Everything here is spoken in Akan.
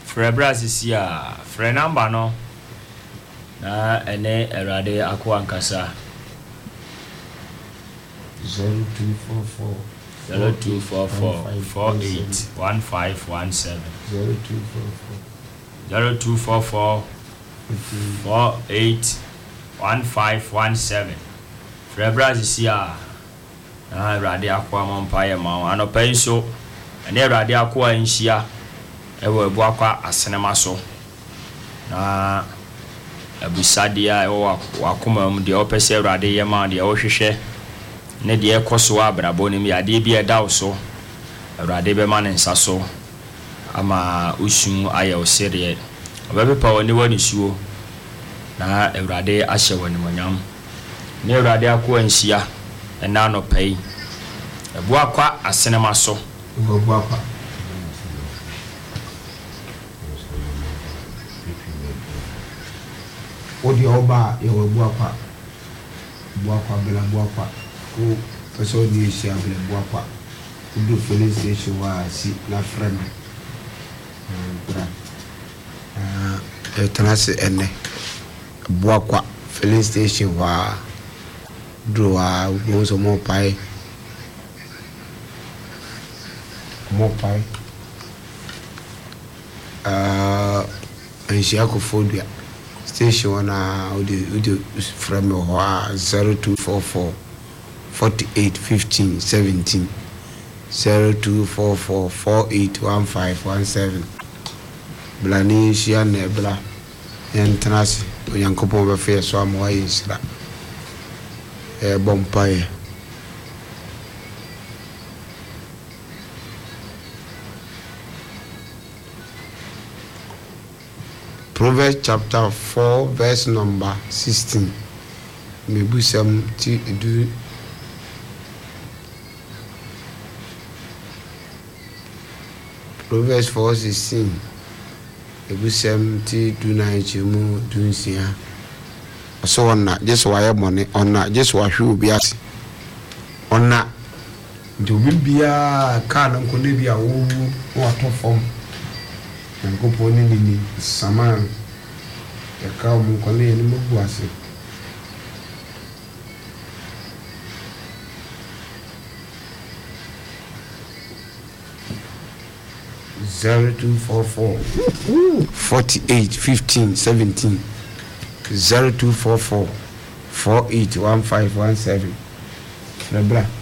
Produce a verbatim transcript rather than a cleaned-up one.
Frebra sisia fre number no na ene erade akwa nkasa zero two four four zero two four four four eight one five one seven zero two four four zero two four four four eight one five one seven Frebra sisia na erade akwa mompaye ma anopai so ene erade akwa nhia ewo ebu akwa asenema so na abusadia ewo wakoma mu de opese erade yema de ohwehwe ne de ekoso abrabo ne mi ade bi eda so erade be ma ne nsa so ama usun aye osere obebepa woni woni suo na erade ahye woni monyam ne erade akwa nhia ena no pai ebu akwa asenema so ebu akwa odi oba yewe buakwa buakwa bela buakwa ko peso di sia bela buakwa udu filling station wa si la friend bra eh tanase ene buakwa filling station wa do wa go mo pai mo pai ah ensia ko fodia station na odi odi from zero two four four four eight fifteen seventeen zero two four four four eight one five one seven blani shia na bla entrance onyankopon be fe so am wa yisra e bompaye Proverbs chapter four verse number sixteen. Mebusam ti do Proverbs four sixteen. Mebusam ti do na chemu do nsia. So onna just why money onna just why hwe obi ase. Onna do bibia ka na nkone bia wo wo to form. Nkoponi nini saman yaka mu kole ni mubuase zero two four four four eight fifteen seventeen zero two four four four eight one five one seven Frebra